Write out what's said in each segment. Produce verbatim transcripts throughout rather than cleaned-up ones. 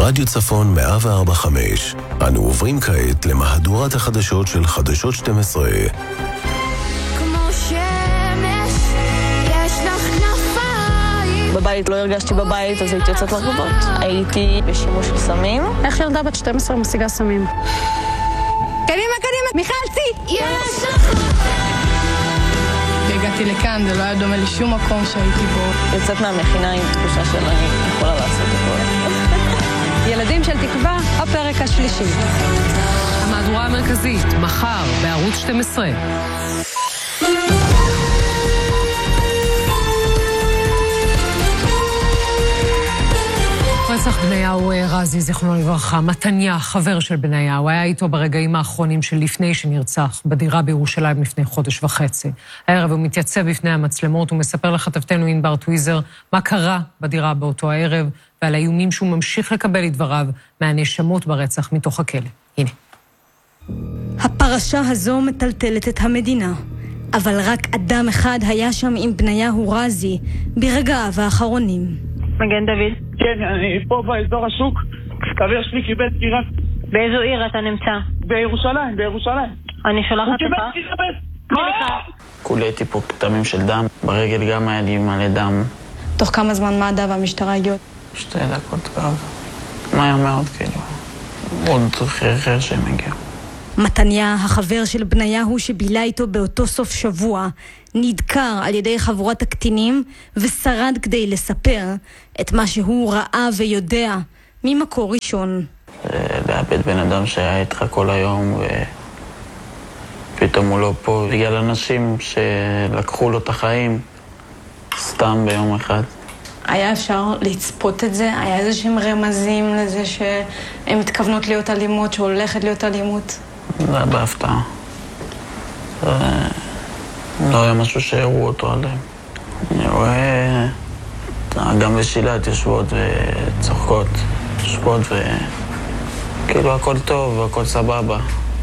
ברדיו צפון מאה וארבע נקודה חמש. אנו עוברים כעת למהדורת החדשות של חדשות שתים עשרה. כמו שמש, יש לך כנפיים. בבית לא הרגשתי בבית, אז הייתי יוצאת לרחובות. הייתי בשימוש של סמים. איך ילדה בת שתים עשרה משיגה סמים? קדימה, קדימה, מיכלצי! יש לך הגעתי לכאן, זה לא היה דומה לשום מקום שהייתי בו. יוצאת מהמכינה עם תחושה של אני יכולה לעשות הכל. ילדים של תקווה, הפרק השלישי. המהדורה המרכזית, מחר, בערוץ שתים עשרה. רצח בניהו רזי, זיכרונו לברכה, מתניה, חבר של בניהו, היה איתו ברגעים האחרונים של לפני שנרצח, בדירה בירושלים לפני חודש וחצי. הערב הוא מתייצב בפני המצלמות, הוא מספר לכתבתנו ענבר טוויזר מה קרה בדירה באותו הערב, ועל האיומים שהוא ממשיך לקבל לדבריו מהנאשמות ברצח מתוך הכלא. הנה. הפרשה הזו מטלטלת את המדינה, אבל רק אדם אחד היה שם עם בניהו רזי ברגעיו האחרונים. מגן דוד. כן, אני פה באזור השוק. חבר שלי קיבל דקירה. באיזו עיר אתה נמצא? בירושלים, בירושלים. אני שולחת הוא לך. קיבל דקירה. כולי הייתי פה כתמים של דם. ברגל גם היה לי מלא דם. תוך כמה זמן מד"א והמשטרה הגיעו? שתי דקות כבר. מהר מאוד כאילו. עוד אחר שהם הגיעו. מתניה, החבר של בניהו שבילה איתו באותו סוף שבוע, נדקר על ידי חבורת הקטינים ושרד כדי לספר את מה שהוא ראה ויודע ממקור ראשון. לאבד בן אדם שהיה איתך כל היום ופתאום הוא לא פה בגלל אנשים שלקחו לו את החיים סתם ביום אחד. היה אפשר לצפות את זה? היה איזה שהם רמזים לזה שהן מתכוונות להיות אלימות, שהולכת להיות אלימות? זה היה בהפתעה. לא היה משהו שהראו אותו עליהם. אני רואה גם בשילת יושבות וצוחקות, יושבות וכאילו הכל טוב והכל סבבה.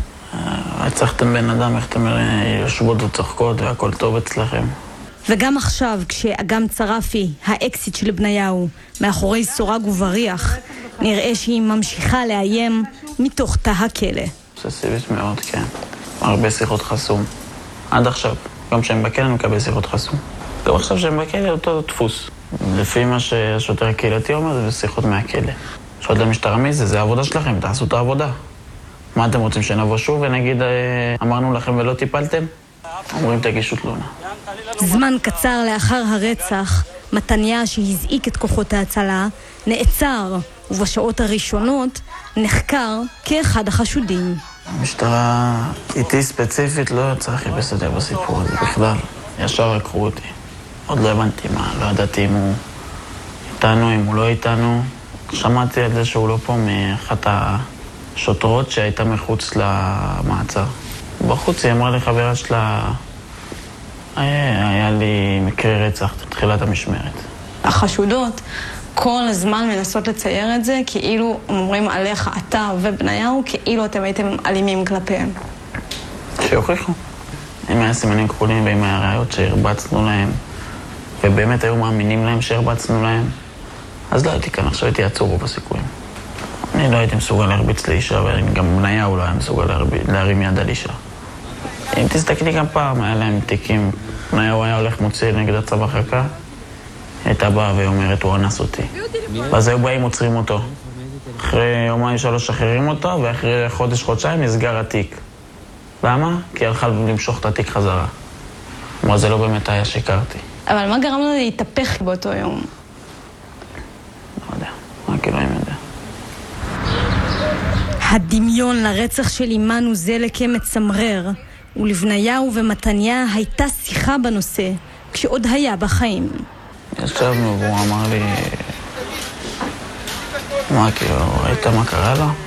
רצחתם בן אדם, איך אתם יושבות וצוחקות והכל טוב אצלכם. וגם עכשיו, כשאגם צרפי, האקסיט של בניהו, מאחורי סורג ובריח, נראה שהיא ממשיכה לאיים מתוך תא הכלא. אובססיבית מאוד, כן. הרבה שיחות חסום. עד עכשיו. גם כשהם בכלא אני מקבל שיחות חסום. גם עכשיו שהם בכלא אותו דפוס. לפי מה שהשוטר הקהילתי אומר, זה שיחות מהכלא. שואלת למשטרה מי זה, זה העבודה שלכם, תעשו את העבודה. מה אתם רוצים, שנבוא שוב ונגיד אמרנו לכם ולא טיפלתם? אומרים תגישו תלונה. זמן קצר לאחר הרצח, מתניה שהזעיק את כוחות ההצלה, נעצר, ובשעות הראשונות נחקר כאחד החשודים. המשטרה איתי ספציפית לא צריך לחפש אותי בסיפור הזה בכלל. ישר לקחו אותי. עוד לא הבנתי מה, לא ידעתי אם הוא איתנו, אם הוא לא איתנו. שמעתי על זה שהוא לא פה מאחת השוטרות שהייתה מחוץ למעצר. בחוץ היא אמרה לי חברה שלה, היה, היה לי מקרה רצח בתחילת המשמרת. החשודות כל הזמן מנסות לצייר את זה, כאילו הם אומרים עליך אתה ובניהו, כאילו אתם הייתם אלימים כלפיהם. שיוכיחו. אם היה סימנים כחולים ואם היה ראיות שהרבצנו להם, ובאמת היו מאמינים להם שהרבצנו להם, אז לא הייתי כאן, עכשיו הייתי עצור בסיכויים. אני לא הייתי מסוגל להרביץ לאישה, וגם בניהו לא היה מסוגל להרים יד על אישה. אם תסתכלי גם פעם, היה להם תיקים, בניהו היה הולך מוציא נגד הצו החקה, הייתה באה ואומרת, הוא אנס אותי. ואז היו באים עוצרים אותו. אחרי יומיים שלוש שחררים אותו, ואחרי חודש, חודשיים נסגר התיק. למה? כי הלכה למשוך את התיק חזרה. אבל זה לא באמת היה, שיקרתי. אבל מה גרם לו להתהפך באותו יום? לא יודע, רק אלוהים יודע. הדמיון לרצח של אימנו זלקה מצמרר, ולבניהו ומתניה הייתה שיחה בנושא, כשעוד היה בחיים. ישבנו והוא אמר לי, מה כאילו, ראית מה קרה לו?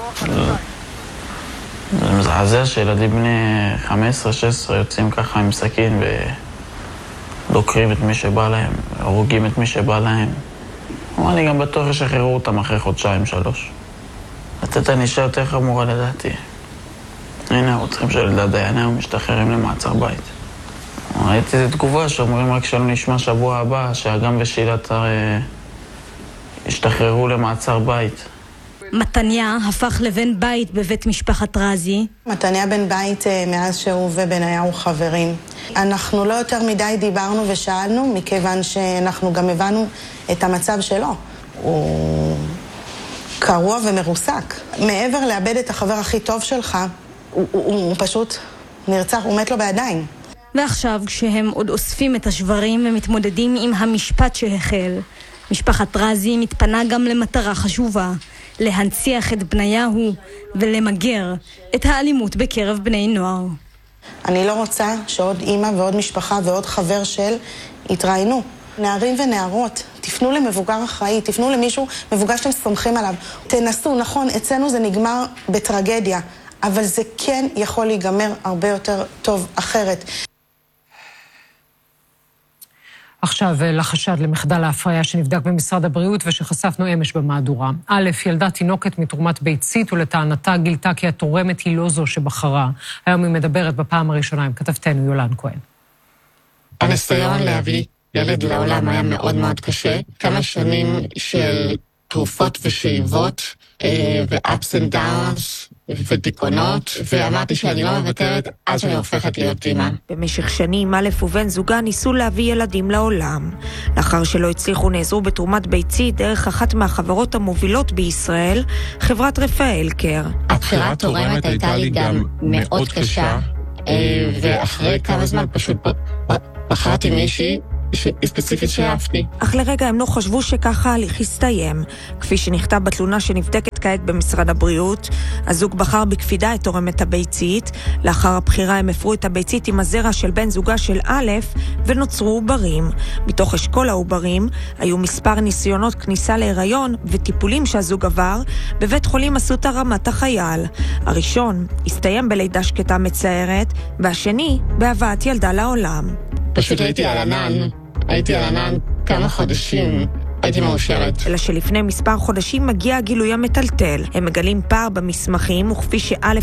זה מזעזע שילדים בני חמש עשרה שש עשרה יוצאים ככה עם סכין ודוקרים את מי שבא להם, הורגים את מי שבא להם. אמר לי, גם בטוח ישחררו אותם אחרי חודשיים שלוש. לתת ענישה יותר חמורה לדעתי. הנה, רוצים שלדעת דייניהם משתחררים למעצר בית. ראיתי איזו תגובה שאומרים רק שלא נשמע שבוע הבא, שהגם ושילת השתחררו למעצר בית. מתניה הפך לבן בית בבית משפחת רזי. מתניה בן בית מאז שהוא ובניהו חברים. אנחנו לא יותר מדי דיברנו ושאלנו, מכיוון שאנחנו גם הבנו את המצב שלו. הוא קרוע ומרוסק. מעבר לאבד את החבר הכי טוב שלך, הוא, הוא, הוא פשוט נרצח, הוא מת לו בידיים. ועכשיו, כשהם עוד אוספים את השברים ומתמודדים עם המשפט שהחל, משפחת רזי מתפנה גם למטרה חשובה, להנציח את בניהו ולמגר את האלימות בקרב בני נוער. אני לא רוצה שעוד אימא ועוד משפחה ועוד חבר של יתראיינו. נערים ונערות, תפנו למבוגר אחראי, תפנו למישהו מבוגר שאתם סומכים עליו. תנסו, נכון, אצלנו זה נגמר בטרגדיה, אבל זה כן יכול להיגמר הרבה יותר טוב אחרת. עכשיו לחשד למחדל ההפריה שנבדק במשרד הבריאות ושחשפנו אמש במהדורה. א', ילדה תינוקת מתרומת ביצית ולטענתה גילתה כי התורמת היא לא זו שבחרה. היום היא מדברת בפעם הראשונה עם כתבתנו יולן כהן. הניסיון להביא ילד לעולם היה מאוד מאוד קשה. כמה שנים של תרופות ושאיבות ו-ups and downs ודיכאונות, ואמרתי שאני לא מוותרת עד שאני הופכת להיות אימא. במשך שנים א' ובן זוגה ניסו להביא ילדים לעולם. לאחר שלא הצליחו נעזרו בתרומת ביצית דרך אחת מהחברות המובילות בישראל, חברת רפאל קר. הבחירה תורמת הייתה לי גם מאוד קשה, ואחרי כמה זמן פשוט בחרתי מישהי ספציפית שאהבתי. אך לרגע הם לא חשבו שככה ההליך הסתיים. כפי שנכתב בתלונה שנבדקת כעת במשרד הבריאות, הזוג בחר בקפידה את תורמת הביצית. לאחר הבחירה הם הפרו את הביצית עם הזרע של בן זוגה של א' ונוצרו עוברים. מתוך אשכול העוברים היו מספר ניסיונות כניסה להיריון וטיפולים שהזוג עבר בבית חולים אסותא רמת החייל. הראשון הסתיים בלידה שקטה מצערת, והשני בהבאת ילדה לעולם. פשוט הייתי על ענן, הייתי על ענן כמה חודשים, הייתי מאושרת. אלא שלפני מספר חודשים מגיע הגילוי המטלטל. הם מגלים פער במסמכים, וכפי שא'